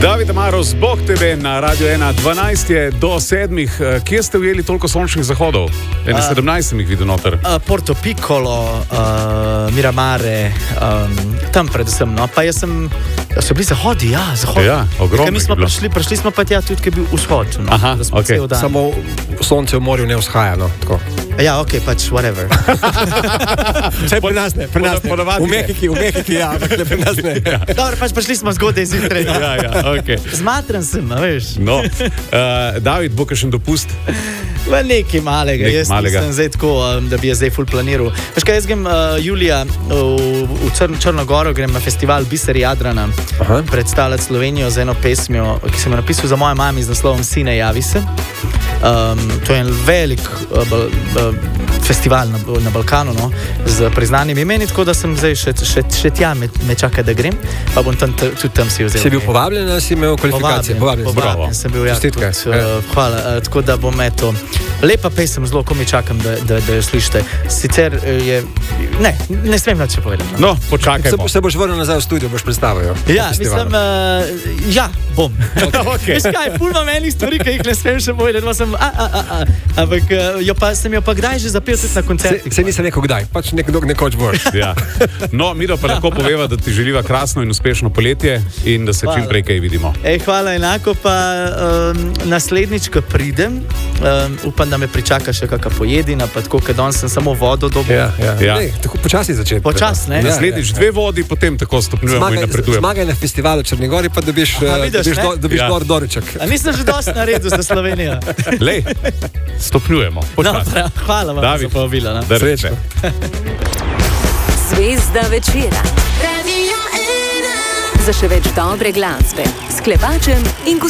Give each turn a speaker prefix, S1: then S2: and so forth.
S1: David Amaros, Bog tebe na Radio 1, 12 je do 7. Kje ste ujeli toliko sončnih zahodov? 17 sem jih videl noter.
S2: Porto Piccolo, Miramare, tam predvsem. No. Pa jaz so bili zahodi, zahodi.
S1: Ja, ogromno.
S2: Mi smo prišli smo pa tja tudi, ki je bil vzhod. No.
S1: Aha, okay.
S3: Samo sonce v morju ne vzhaja, no, tako.
S2: Ja, ok, pač whatever.
S3: Vse pri nas ne, v Mehiki, ja, ampak pri nas ne.
S1: Ja.
S2: Dobro, pač prišli smo zgodaj zjutraj.
S1: Ja, ok.
S2: Zmatran sem, veš.
S1: No, David, bo kakšen dopust?
S2: Nekaj malega, jaz nisem zdaj tako, da bi je zdaj ful planiral. Veš kaj, jaz grem julija v Črnogoro, grem na festival Biser Jadrana, predstavljati Slovenijo z eno pesmijo, ki sem jo napisal za moje mami z naslovom Sine, javi se. To je en velik festival na Balkanu, no, z priznanimi imeni, tako da sem zdaj še tja me čaka, da grem, pa bom tudi tam si vzel.
S3: Si bil povabljen, ali si imel kvalifikacije?
S2: Povabljen sem bil,
S3: čestitke.
S2: Hvala, tako da bom lepa pesem, zelo, ko mi čakam, da jo slišite. Sicer je, ne smem nič povedati.
S1: No, počakajmo.
S3: Se boš vrnil nazaj v studio, boš predstavil.
S2: Ja, mislim, bom.
S1: Okay.
S2: Veš kaj, pul vam enih stvari, ki jih ne smem še povedati, ampak sem jo pa kdaj že zapel tudi na koncertih.
S3: Se nisem rekel kdaj, pač nekoč boš.
S1: Ja. No, Miro pa lahko poveva, da ti želiva krasno in uspešno poletje in da se čim prej kaj vidimo.
S2: Hvala, enako pa naslednjič, ko pridem, upam, da me pričaka še kakšna pojedina, pa tako, ker danes sem samo vodo dobil.
S1: Ja.
S3: Tako počasi začeti.
S2: Počas, ne?
S1: Naslednjič 2 vodi, potem tako stopnjujemo in napredujemo.
S3: Zmagaj na festivalu Črnigori, pa dobiš Dorček.
S2: A nisem že dosti naredil za Slovenijo?
S1: Lej, stopnjujemo.
S2: Hvala vam za povabilo.
S1: Srečno.
S4: Zvezda večera. Za še več dobre glasbe s Klepačem in